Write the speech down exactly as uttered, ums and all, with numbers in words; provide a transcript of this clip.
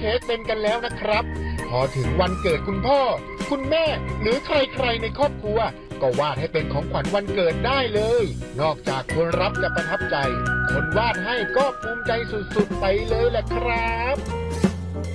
ค้กเป็นกันแล้วนะครับพอถึงวันเกิดคุณพ่อคุณแม่หรือใครๆในครอบครัวก็วาดให้เป็นของขวัญวันเกิดได้เลยนอกจากคนรับจะประทับใจคนวาดให้ก็ภูมิใจสุดๆไปเลยแหละครับ